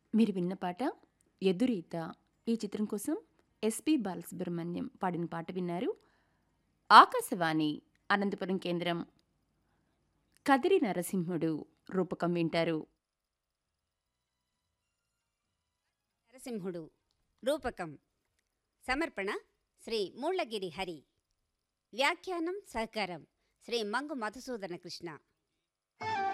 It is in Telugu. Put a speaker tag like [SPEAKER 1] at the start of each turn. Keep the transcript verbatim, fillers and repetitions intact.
[SPEAKER 1] మీరు విన్న పాట 'ఎదురీత' ఈ చిత్రం కోసం ఎస్పి బాలసుబ్రహ్మణ్యం పాడిన పాట విన్నారు. ఆకాశవాణి అనంతపురం కేంద్రం 'కదిరి నరసింహుడు' రూపకం వింటారు.
[SPEAKER 2] నరసింహుడు రూపకం సమర్పణ శ్రీ మూళ్లగిరి హరి. వ్యాఖ్యానం సహకారం శ్రీ మంగు మధుసూదన కృష్ణ.